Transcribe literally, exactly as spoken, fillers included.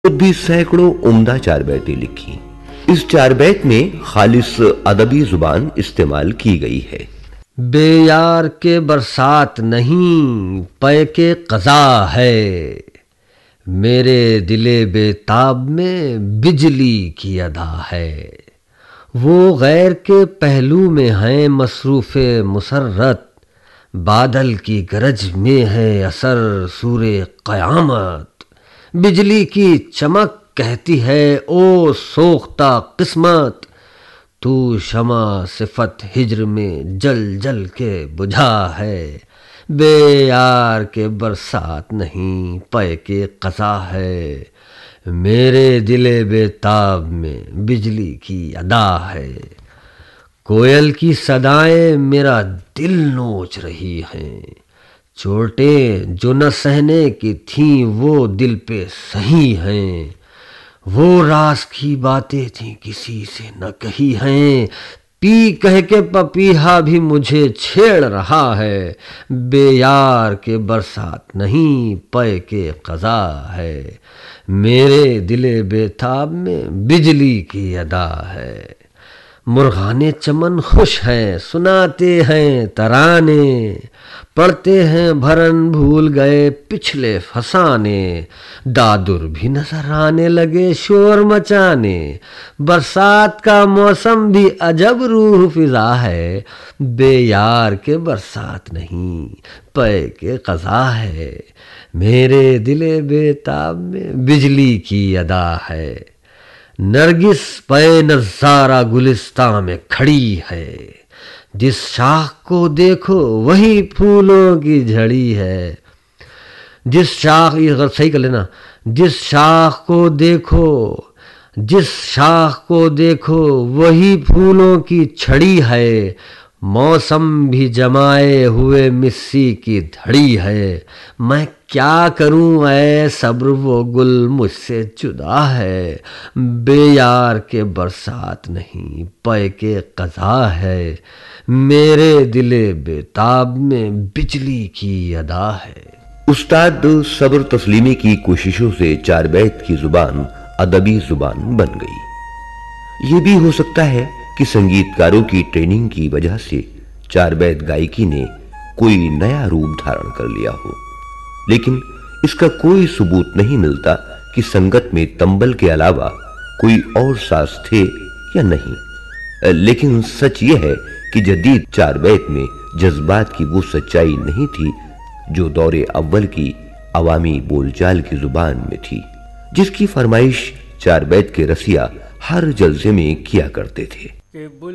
खुद भी सैकड़ों उम्दा चार बैतें लिखी। इस चार बैत में खालिस अदबी जुबान इस्तेमाल की गई है। बेयार के बरसात नहीं पै के क़ज़ा है, मेरे दिले बेताब में बिजली की अदा है। वो गैर के पहलू में है मसरूफ़े मुसर्रत, बादल की गरज में है असर सूरे क़यामत। बिजली की चमक कहती है ओ सोख्ता किस्मत, तू शमा सिफत हिज्र में जल जल के बुझा है। बेयार के बरसात नहीं पै के क़ज़ा है, मेरे दिले बेताब में बिजली की अदा है। कोयल की सदाएं मेरा दिल नोच रही हैं, चोटें जो न सहने की थीं वो दिल पे सही हैं। वो राज की बातें थीं किसी से न कही हैं, पी कह के पपीहा भी मुझे छेड़ रहा है। बेयार के बरसात नहीं पै के क़ज़ा है, मेरे दिले बेताब में बिजली की अदा है। मुर्गाने चमन खुश हैं सुनाते हैं तराने, पढ़ते हैं भरन भूल गए पिछले फसाने। दादुर भी नजर आने लगे शोर मचाने, बरसात का मौसम भी अजब रूह फिजा है। बेयार के बरसात नहीं पै के क़ज़ा है, मेरे दिले बेताब में बिजली की अदा है। नरगिस पे नज़ारा गुलिस्तां में खड़ी है, जिस शाख को देखो वही फूलों की झड़ी है। जिस शाख, ये अगर सही कर लेना, जिस शाख को देखो जिस शाख को देखो वही फूलों की छड़ी है। मौसम भी जमाए हुए मिस्सी की धड़ी है, मैं क्या करूं ऐ सब्र वो गुल मुझसे जुदा है। बेयार के बरसात नहीं पै के क़ज़ा है, मेरे दिले बेताब में बिजली की अदा है। उस्ताद सब्र तस्लीमी की कोशिशों से चार बैत की जुबान अदबी जुबान बन गई। ये भी हो सकता है कि संगीतकारों की ट्रेनिंग की वजह से चार बैत गायकी ने कोई नया रूप धारण कर लिया हो, लेकिन इसका कोई सबूत नहीं मिलता कि संगत में तंबल के अलावा कोई और साज थे या नहीं। लेकिन सच यह है कि जदीद चार बैत में जज्बात की वो सच्चाई नहीं थी जो दौरे अव्वल की अवामी बोलचाल की जुबान में थी, जिसकी फरमाइश चार बैत के रसिया हर जलसे में किया करते थे।